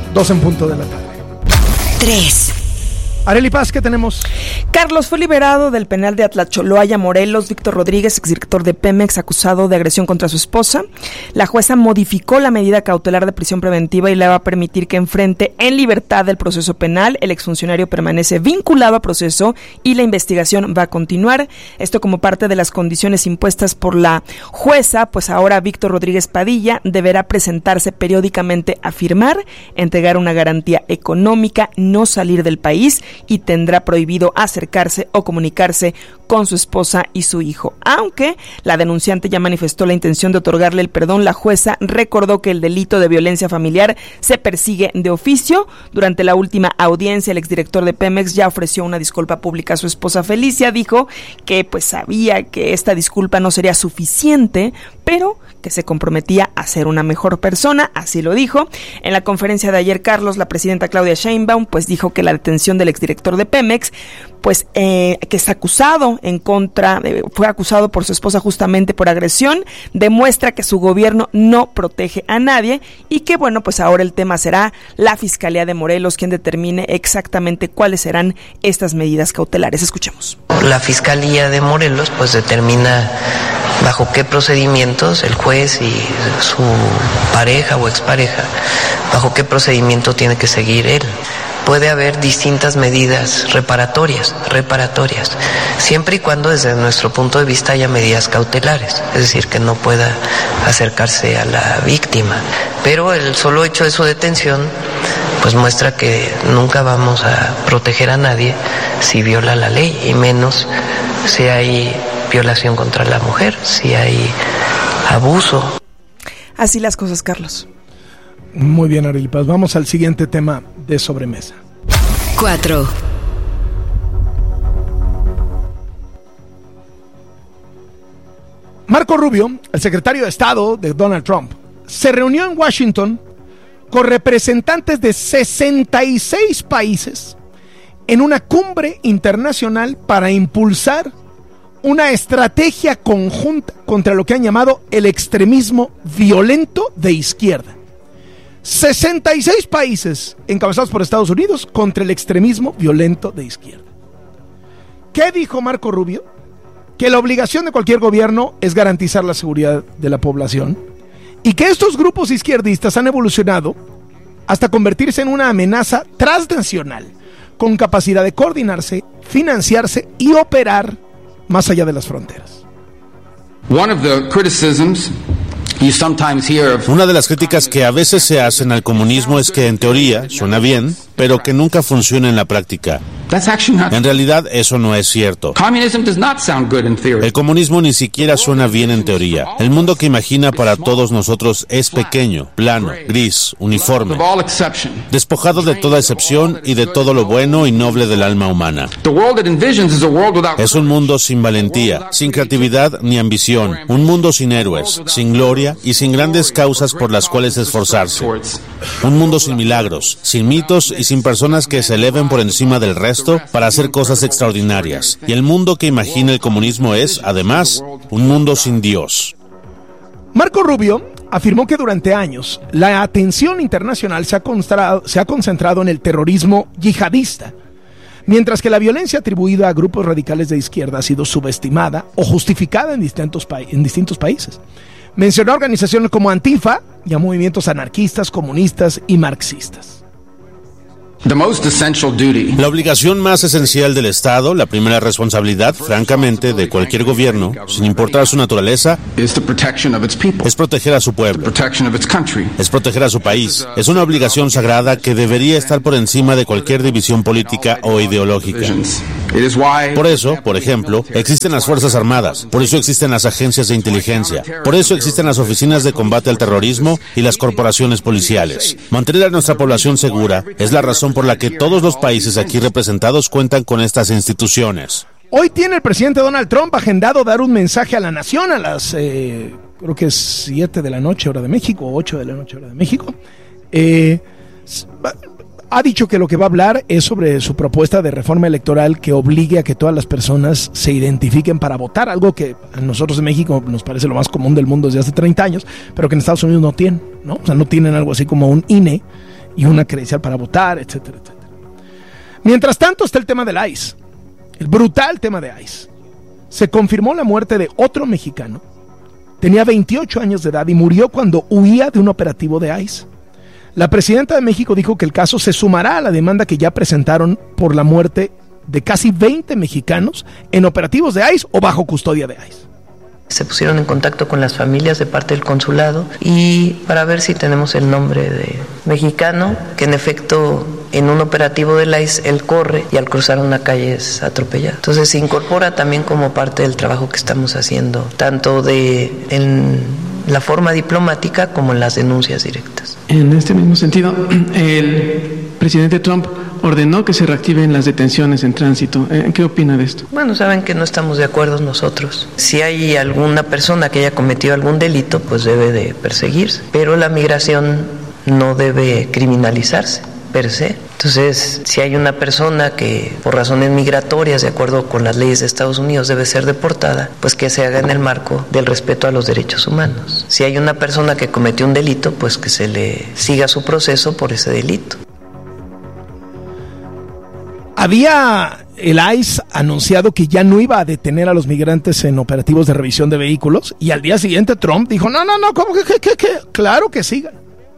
2 en punto de la tarde. 3. Arely Paz, ¿qué tenemos? Carlos, fue liberado del penal de Atlacholoaya, Morelos, Víctor Rodríguez, exdirector de Pemex, acusado de agresión contra su esposa. La jueza modificó la medida cautelar de prisión preventiva y le va a permitir que enfrente en libertad el proceso penal. El exfuncionario permanece vinculado a proceso y la investigación va a continuar. Esto como parte de las condiciones impuestas por la jueza, pues ahora Víctor Rodríguez Padilla deberá presentarse periódicamente a firmar, entregar una garantía económica, no salir del país y tendrá prohibido acercarse o comunicarse con su esposa y su hijo. Aunque la denunciante ya manifestó la intención de otorgarle el perdón, la jueza recordó que el delito de violencia familiar se persigue de oficio. Durante la última audiencia, el exdirector de Pemex ya ofreció una disculpa pública a su esposa Felicia. Dijo que pues sabía que esta disculpa no sería suficiente, pero que se comprometía a ser una mejor persona, así lo dijo. En la conferencia de ayer, Carlos, la presidenta Claudia Sheinbaum, pues dijo que la detención del exdirector de Pemex, pues que es acusado fue acusado por su esposa justamente por agresión, demuestra que su gobierno no protege a nadie y que bueno, pues ahora el tema será la Fiscalía de Morelos quien determine exactamente cuáles serán estas medidas cautelares. Escuchemos. La Fiscalía de Morelos pues determina bajo qué procedimientos el juez y su pareja o expareja, bajo qué procedimiento tiene que seguir él. Puede haber distintas medidas reparatorias, siempre y cuando desde nuestro punto de vista haya medidas cautelares, es decir, que no pueda acercarse a la víctima. Pero el solo hecho de su detención pues muestra que nunca vamos a proteger a nadie si viola la ley, y menos si hay violación contra la mujer, si hay abuso. Así las cosas, Carlos. Muy bien, Arely Paz. Vamos al siguiente tema de sobremesa. 4. Marco Rubio, el secretario de Estado de Donald Trump, se reunió en Washington con representantes de 66 países en una cumbre internacional para impulsar una estrategia conjunta contra lo que han llamado el extremismo violento de izquierda. 66 países encabezados por Estados Unidos contra el extremismo violento de izquierda. ¿Qué dijo Marco Rubio? Que la obligación de cualquier gobierno es garantizar la seguridad de la población y que estos grupos izquierdistas han evolucionado hasta convertirse en una amenaza transnacional con capacidad de coordinarse, financiarse y operar más allá de las fronteras. Una de las críticas que a veces se hacen al comunismo es que en teoría suena bien, pero que nunca funciona en la práctica. En realidad eso no es cierto. El comunismo ni siquiera suena bien en teoría. El mundo que imagina para todos nosotros es pequeño, plano, gris, uniforme, despojado de toda excepción y de todo lo bueno y noble del alma humana. Es un mundo sin valentía, sin creatividad ni ambición, un mundo sin héroes, sin gloria y sin grandes causas por las cuales esforzarse. Un mundo sin milagros, sin mitos y sin personas que se eleven por encima del resto para hacer cosas extraordinarias. Y el mundo que imagina el comunismo es, además, un mundo sin Dios. Marco Rubio afirmó que durante años la atención internacional se ha concentrado en el terrorismo yihadista, mientras que la violencia atribuida a grupos radicales de izquierda ha sido subestimada o justificada en distintos países. Mencionó organizaciones como Antifa y a movimientos anarquistas, comunistas y marxistas. La obligación más esencial del Estado, la primera responsabilidad, francamente, de cualquier gobierno, sin importar su naturaleza, es proteger a su pueblo, es proteger a su país. Es una obligación sagrada que debería estar por encima de cualquier división política o ideológica. Por eso, por ejemplo, existen las Fuerzas Armadas, por eso existen las agencias de inteligencia, por eso existen las oficinas de combate al terrorismo y las corporaciones policiales. Mantener a nuestra población segura es la razón por la que todos los países aquí representados cuentan con estas instituciones. Hoy tiene el presidente Donald Trump agendado dar un mensaje a la nación a las, creo que es 7 de la noche hora de México, 8 de la noche hora de México. Ha dicho que lo que va a hablar es sobre su propuesta de reforma electoral que obligue a que todas las personas se identifiquen para votar, algo que a nosotros en México nos parece lo más común del mundo desde hace 30 años, pero que en Estados Unidos no tienen, ¿no? O sea, no tienen algo así como un INE, y una credencial para votar, etcétera, etcétera. Mientras tanto está el tema del ICE, el brutal tema de ICE. Se confirmó la muerte de otro mexicano. Tenía 28 años de edad y murió cuando huía de un operativo de ICE. La presidenta de México dijo que el caso se sumará a la demanda que ya presentaron por la muerte de casi 20 mexicanos en operativos de ICE o bajo custodia de ICE. Se pusieron en contacto con las familias de parte del consulado y para ver si tenemos el nombre de mexicano, que en efecto en un operativo del ICE él corre y al cruzar una calle es atropellado. Entonces se incorpora también como parte del trabajo que estamos haciendo, tanto en la forma diplomática como en las denuncias directas. En este mismo sentido, el presidente Trump ordenó que se reactiven las detenciones en tránsito. ¿Qué opina de esto? Bueno, saben que no estamos de acuerdo nosotros. Si hay alguna persona que haya cometido algún delito, pues debe de perseguirse. Pero la migración no debe criminalizarse per se. Entonces, si hay una persona que por razones migratorias, de acuerdo con las leyes de Estados Unidos, debe ser deportada, pues que se haga en el marco del respeto a los derechos humanos. Si hay una persona que cometió un delito, pues que se le siga su proceso por ese delito. Había el ICE anunciado que ya no iba a detener a los migrantes en operativos de revisión de vehículos y al día siguiente Trump dijo, no, ¿cómo que? Claro que sigan.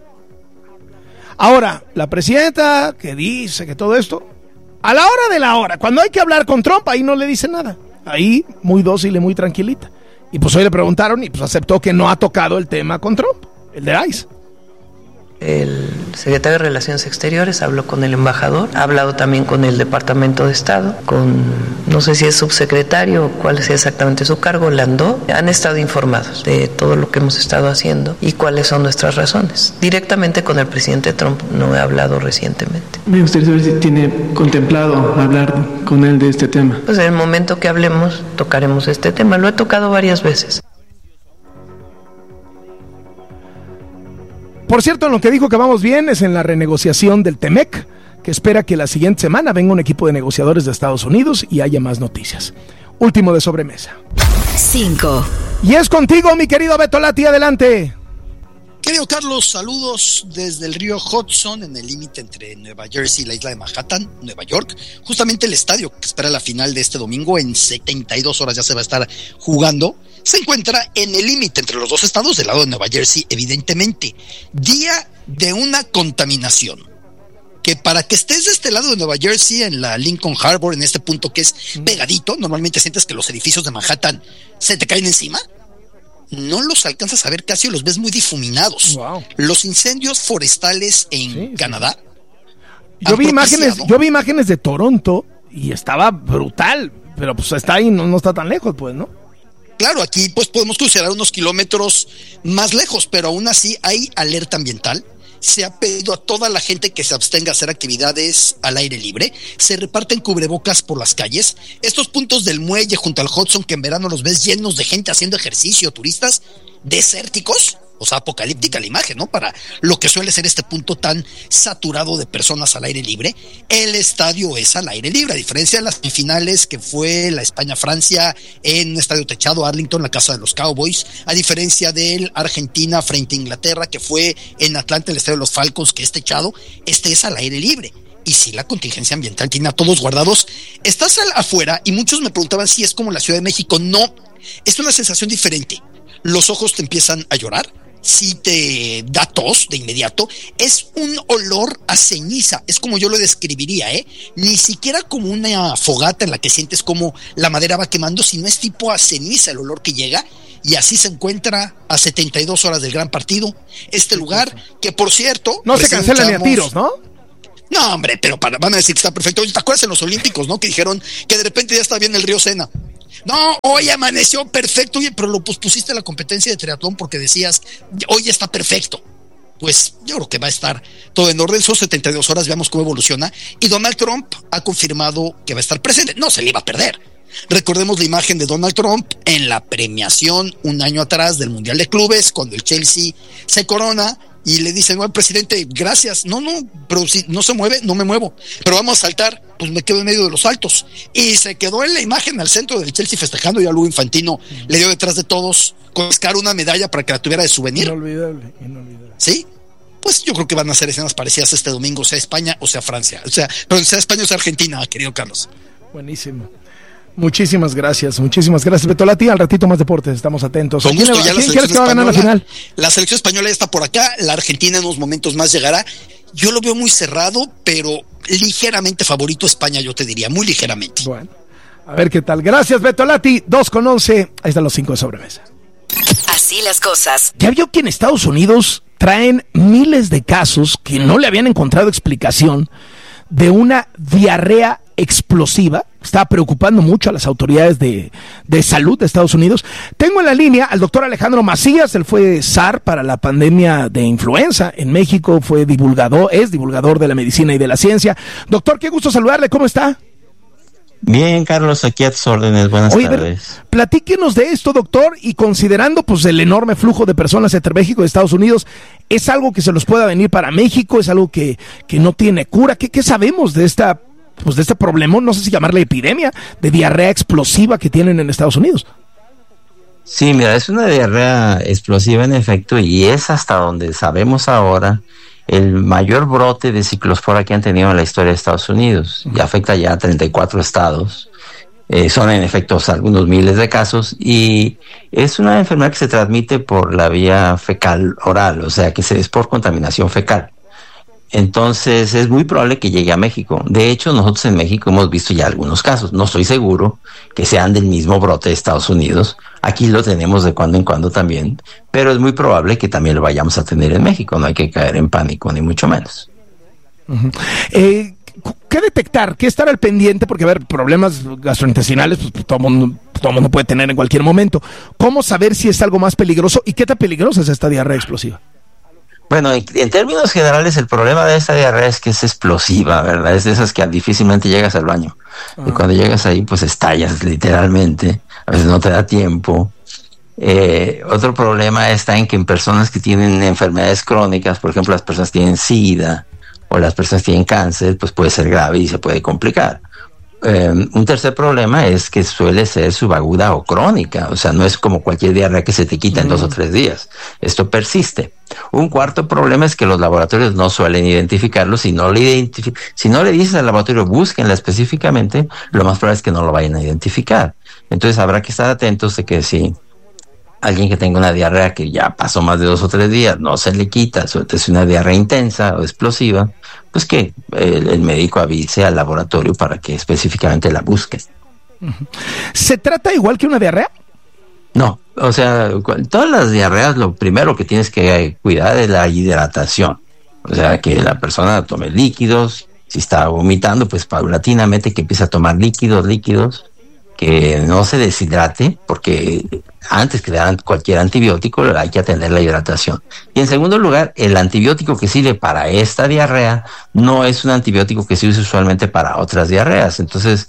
Ahora, la presidenta que dice que todo esto, a la hora de la hora, cuando hay que hablar con Trump, ahí no le dice nada. Ahí muy dócil y muy tranquilita. Y pues hoy le preguntaron y pues aceptó que no ha tocado el tema con Trump, el de ICE. El secretario de Relaciones Exteriores habló con el embajador, ha hablado también con el Departamento de Estado, con, no sé si es subsecretario o cuál es exactamente su cargo, Landó. Han estado informados de todo lo que hemos estado haciendo y cuáles son nuestras razones. Directamente con el presidente Trump no he hablado recientemente. Me gustaría saber si tiene contemplado hablar con él de este tema. Pues en el momento que hablemos tocaremos este tema, lo he tocado varias veces. Por cierto, en lo que dijo que vamos bien es en la renegociación del TEMEC, que espera que la siguiente semana venga un equipo de negociadores de Estados Unidos y haya más noticias. Último de sobremesa. 5. Y es contigo, mi querido Beto Lati, adelante. Querido Carlos, saludos desde el río Hudson, en el límite entre Nueva Jersey y la isla de Manhattan, Nueva York. Justamente el estadio que espera la final de este domingo, en 72 horas ya se va a estar jugando, se encuentra en el límite entre los dos estados, del lado de Nueva Jersey, evidentemente. Día de una contaminación, que para que estés de este lado de Nueva Jersey, en la Lincoln Harbor, en este punto que es pegadito, normalmente sientes que los edificios de Manhattan se te caen encima. No los alcanzas a ver casi, los ves muy difuminados. Wow. Los incendios forestales en Canadá. Yo vi imágenes de Toronto y estaba brutal, pero pues está ahí, no está tan lejos, pues, ¿no? Claro, aquí pues podemos considerar unos kilómetros más lejos, pero aún así hay alerta ambiental. Se ha pedido a toda la gente que se abstenga a hacer actividades al aire libre. Se reparten cubrebocas por las calles. Estos puntos del muelle junto al Hudson, que en verano los ves llenos de gente haciendo ejercicio, turistas desérticos, o sea, apocalíptica la imagen, ¿no? Para lo que suele ser este punto tan saturado de personas al aire libre. El estadio es al aire libre, a diferencia de las semifinales que fue la España-Francia en un estadio techado, Arlington, la casa de los Cowboys, a diferencia del Argentina frente a Inglaterra, que fue en Atlanta, el estadio de los Falcons, que es techado. Este es al aire libre. Y si la contingencia ambiental tiene a todos guardados. Estás afuera y muchos me preguntaban si es como la Ciudad de México. No, es una sensación diferente. Los ojos te empiezan a llorar. Si te da tos de inmediato, es un olor a ceniza, es como yo lo describiría, ni siquiera como una fogata en la que sientes como la madera va quemando, sino es tipo a ceniza el olor que llega, y así se encuentra a 72 horas del gran partido, este lugar, que por cierto... No se cancela ni a tiros, ¿no? No, hombre, pero van a decir que está perfecto. ¿Te acuerdas en los Olímpicos, no? Que dijeron que de repente ya está bien el río Sena. No, hoy amaneció perfecto, oye, pero lo pospusiste la competencia de triatlón porque decías, hoy está perfecto. Pues yo creo que va a estar todo en orden, son 72 horas, veamos cómo evoluciona. Y Donald Trump ha confirmado que va a estar presente, no se le iba a perder. Recordemos la imagen de Donald Trump en la premiación un año atrás del Mundial de Clubes, cuando el Chelsea se corona y le dicen, no, presidente, gracias. No, pero si no se mueve, no me muevo. Pero vamos a saltar, pues me quedo en medio de los saltos. Y se quedó en la imagen al centro del Chelsea festejando, y a Lugo Infantino le dio detrás de todos con Oscar una medalla para que la tuviera de souvenir. Inolvidable. ¿Sí? pues yo creo que van a ser escenas parecidas este domingo, sea España o sea Francia, perdón, sea España o sea Argentina, querido Carlos. Buenísimo. Muchísimas gracias, Betolati. Al ratito más deportes, estamos atentos. Con gusto, ya ¿Quién quieres que va a ganar la final? La selección española ya está por acá, la Argentina en unos momentos más llegará. Yo lo veo muy cerrado, pero ligeramente favorito España, yo te diría, muy ligeramente. Bueno, a ver qué tal. Gracias, Betolati. 2:11. Ahí están los 5 de sobremesa. Así las cosas. ¿Ya vio que en Estados Unidos traen miles de casos que no le habían encontrado explicación de una diarrea explosiva? Está preocupando mucho a las autoridades de salud de Estados Unidos. Tengo en la línea al doctor Alejandro Macías. Él fue SAR para la pandemia de influenza en México, es divulgador de la medicina y de la ciencia. Doctor, qué gusto saludarle, ¿cómo está? Bien, Carlos, aquí a tus órdenes, buenas tardes. Platíquenos de esto, doctor, y considerando pues el enorme flujo de personas entre México y Estados Unidos, ¿es algo que se nos pueda venir para México? ¿Es algo que no tiene cura? ¿Qué sabemos de este problemón, no sé si llamarle epidemia, de diarrea explosiva que tienen en Estados Unidos? Sí, mira, es una diarrea explosiva en efecto, y es hasta donde sabemos ahora el mayor brote de ciclospora que han tenido en la historia de Estados Unidos. Ya afecta ya a 34 estados. Son en efecto algunos miles de casos, y es una enfermedad que se transmite por la vía fecal oral, o sea que es por contaminación fecal. Entonces es muy probable que llegue a México. De hecho, nosotros en México hemos visto ya algunos casos. No estoy seguro que sean del mismo brote de Estados Unidos. Aquí lo tenemos de cuando en cuando también, pero es muy probable que también lo vayamos a tener en México. No hay que caer en pánico, ni mucho menos. Uh-huh. ¿Qué detectar? ¿Qué estar al pendiente? Porque, a ver, problemas gastrointestinales, pues todo mundo puede tener en cualquier momento. ¿Cómo saber si es algo más peligroso y qué tan peligrosa es esta diarrea explosiva? Bueno, en términos generales, el problema de esta diarrea es que es explosiva, ¿verdad? Es de esas que difícilmente llegas al baño. Y cuando llegas ahí, pues estallas literalmente. A veces no te da tiempo. Otro problema está en que en personas que tienen enfermedades crónicas, por ejemplo, las personas que tienen SIDA o las personas que tienen cáncer, pues puede ser grave y se puede complicar. Un tercer problema es que suele ser subaguda o crónica, o sea, no es como cualquier diarrea que se te quita en 2 o 3 días. Esto persiste. Un cuarto problema es que los laboratorios no suelen identificarlo. Si no le dices al laboratorio búsquenla específicamente, lo más probable es que no lo vayan a identificar. Entonces habrá que estar atentos de que si alguien que tenga una diarrea que ya pasó más de 2 o 3 días, no se le quita, es una diarrea intensa o explosiva, pues que el médico avise al laboratorio para que específicamente la busquen. ¿Se trata igual que una diarrea? No, o sea, todas las diarreas lo primero que tienes que cuidar es la hidratación. O sea, que la persona tome líquidos, si está vomitando, pues paulatinamente que empiece a tomar líquidos, que no se deshidrate, porque antes que le dan cualquier antibiótico hay que atender la hidratación. Y en segundo lugar, el antibiótico que sirve para esta diarrea no es un antibiótico que se usa usualmente para otras diarreas. Entonces,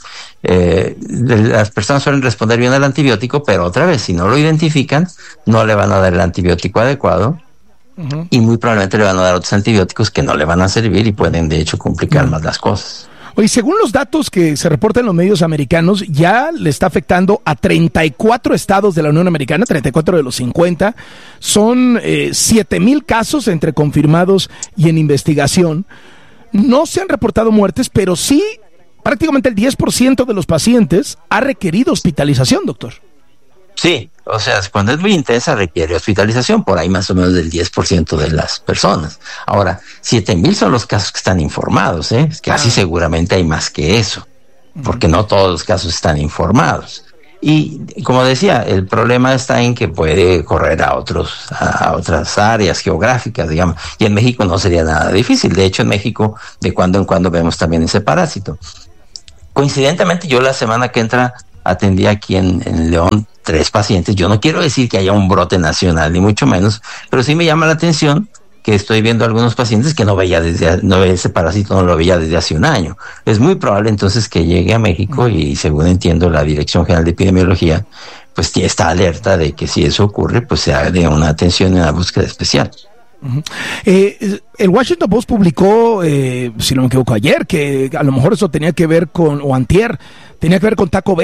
las personas suelen responder bien al antibiótico, pero otra vez, si no lo identifican, no le van a dar el antibiótico adecuado. Uh-huh. Y muy probablemente le van a dar otros antibióticos que no le van a servir y pueden de hecho complicar más las cosas. Oye, según los datos que se reportan en los medios americanos, ya le está afectando a 34 estados de la Unión Americana, 34 de los 50. Son 7,000 casos entre confirmados y en investigación. No se han reportado muertes, pero sí prácticamente el 10% de los pacientes ha requerido hospitalización, doctor. Sí, o sea, cuando es muy intensa requiere hospitalización, por ahí más o menos del 10% de las personas. Ahora, 7,000 son los casos que están informados, casi seguramente hay más que eso, porque no todos los casos están informados. Y como decía, el problema está en que puede correr a otras áreas geográficas, digamos, y en México no sería nada difícil. De hecho, en México de cuando en cuando vemos también ese parásito. Coincidentemente, yo la semana que entra atendí aquí en León 3 pacientes. Yo no quiero decir que haya un brote nacional, ni mucho menos, pero sí me llama la atención que estoy viendo algunos pacientes que no veía ese parásito, no lo veía desde hace un año. Es muy probable entonces que llegue a México y, según entiendo, la Dirección General de Epidemiología pues está alerta de que si eso ocurre, pues se haga una atención y una búsqueda especial. Uh-huh. El Washington Post publicó, si no me equivoco, ayer, que a lo mejor eso tenía que ver con, o antier, tenía que ver con Taco Bell.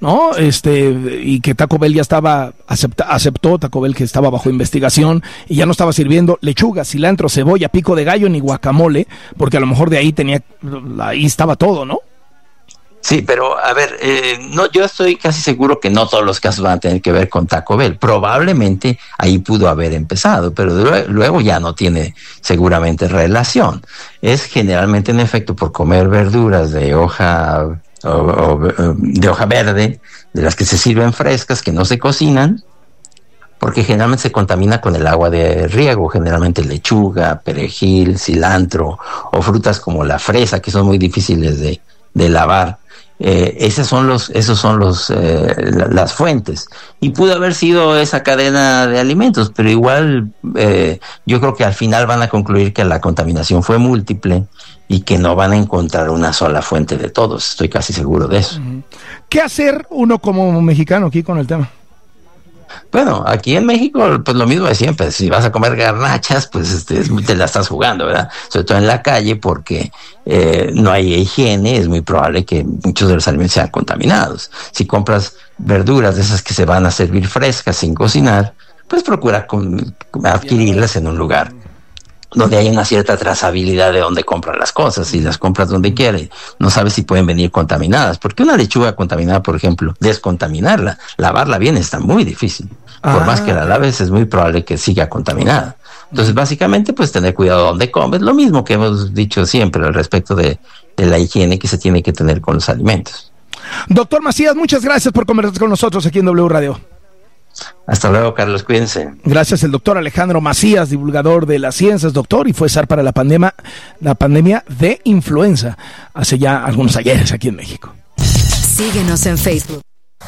¿no? Y que Taco Bell ya estaba, aceptó Taco Bell que estaba bajo investigación y ya no estaba sirviendo lechuga, cilantro, cebolla, pico de gallo ni guacamole, porque a lo mejor de ahí ahí estaba todo, ¿no? Sí, pero a ver, no, yo estoy casi seguro que no todos los casos van a tener que ver con Taco Bell. Probablemente ahí pudo haber empezado, pero luego ya no tiene seguramente relación. Es generalmente en efecto por comer verduras de hoja de hoja verde, de las que se sirven frescas, que no se cocinan, porque generalmente se contamina con el agua de riego, generalmente lechuga, perejil, cilantro o frutas como la fresa, que son muy difíciles de lavar. Esos son las fuentes, y pudo haber sido esa cadena de alimentos, pero igual yo creo que al final van a concluir que la contaminación fue múltiple y que no van a encontrar una sola fuente de todos. Estoy casi seguro de eso. ¿Qué hacer uno como mexicano aquí con el tema? Bueno, aquí en México, pues lo mismo de siempre. Si vas a comer garnachas, pues te la estás jugando, ¿verdad? Sobre todo en la calle, porque no hay higiene, es muy probable que muchos de los alimentos sean contaminados. Si compras verduras de esas que se van a servir frescas sin cocinar, pues procura adquirirlas en un lugar donde hay una cierta trazabilidad de dónde compran las cosas. Si las compras donde quieres, no sabes si pueden venir contaminadas, porque una lechuga contaminada, por ejemplo, descontaminarla, lavarla bien está muy difícil. Por más que la laves, es muy probable que siga contaminada. Entonces, básicamente, pues tener cuidado donde comes, lo mismo que hemos dicho siempre al respecto de la higiene que se tiene que tener con los alimentos. Doctor Macías, muchas gracias por conversar con nosotros aquí en W Radio. Hasta luego, Carlos, cuídense. Gracias, el doctor Alejandro Macías, divulgador de las ciencias, doctor, y fue SAR para la pandemia de influenza hace ya algunos ayeres aquí en México. Síguenos en Facebook.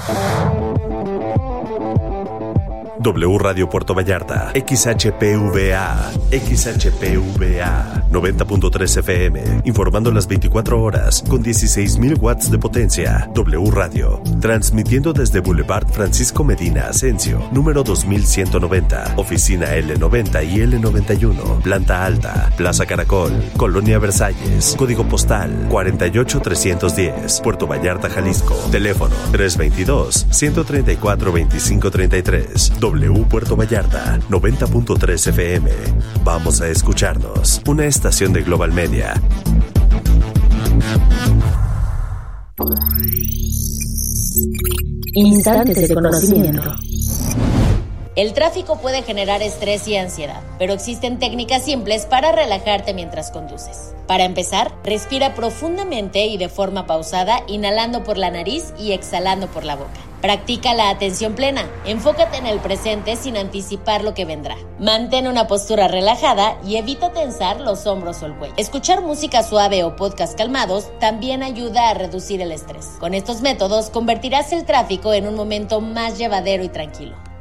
W Radio Puerto Vallarta, XHPVA, 90.3 FM, informando las 24 horas, con 16,000 watts de potencia. W Radio, transmitiendo desde Boulevard Francisco Medina Asensio, número 2190, oficina L90 y L91, planta alta, Plaza Caracol, Colonia Versalles, código postal 48310, Puerto Vallarta, Jalisco, teléfono 322-134-2533. W Puerto Vallarta, 90.3 FM. Vamos a escucharnos. Una estación de Global Media. Instantes de conocimiento. El tráfico puede generar estrés y ansiedad, pero existen técnicas simples para relajarte mientras conduces. Para empezar, respira profundamente y de forma pausada, inhalando por la nariz y exhalando por la boca. Practica la atención plena. Enfócate en el presente sin anticipar lo que vendrá. Mantén una postura relajada y evita tensar los hombros o el cuello. Escuchar música suave o podcast calmados también ayuda a reducir el estrés. Con estos métodos convertirás el tráfico en un momento más llevadero y tranquilo.